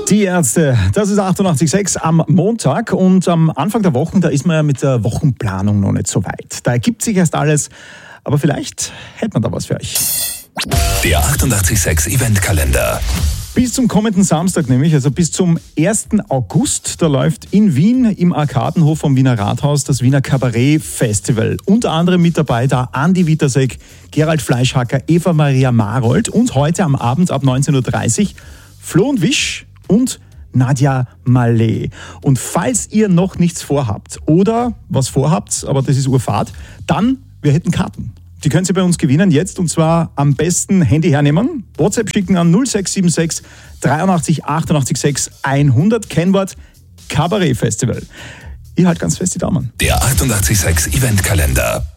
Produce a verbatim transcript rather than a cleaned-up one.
Die Ärzte, das ist achtundachtzig Komma sechs am Montag und am Anfang der Wochen, da ist man ja mit der Wochenplanung noch nicht so weit. Da ergibt sich erst alles, aber vielleicht hätte man da was für euch. Der achtundachtzig Komma sechs Eventkalender. Bis zum kommenden Samstag nämlich, also bis zum ersten August, da läuft in Wien im Arkadenhof vom Wiener Rathaus das Wiener Kabarett Festival. Unter anderem mit dabei da Andi Witasek, Gerald Fleischhacker, Eva Maria Marold und heute am Abend ab neunzehn Uhr dreißig Flo und Wisch und Nadja Malé. Und falls ihr noch nichts vorhabt oder was vorhabt, aber das ist Urfahrt, dann, wir hätten Karten. Die können Sie bei uns gewinnen jetzt und zwar am besten Handy hernehmen, WhatsApp schicken an null sechs sieben sechs dreiundachtzig achtundachtzig sechs hundert, Kennwort Kabarett Festival. Ihr halt ganz fest die Daumen. Der achtundachtzig Komma sechs Eventkalender.